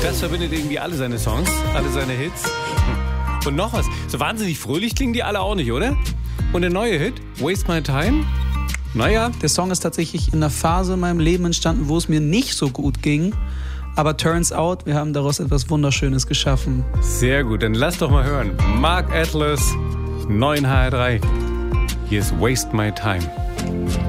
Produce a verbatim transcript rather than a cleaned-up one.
Das verbindet irgendwie alle seine Songs, alle seine Hits. Und noch was, so wahnsinnig fröhlich klingen die alle auch nicht, oder? Und der neue Hit, Waste My Time? Naja. Der Song ist tatsächlich in einer Phase in meinem Leben entstanden, wo es mir nicht so gut ging. Aber turns out, wir haben daraus etwas Wunderschönes geschaffen. Sehr gut, dann lass doch mal hören. Mark Atlas, neun H R drei. Hier ist Waste My Time.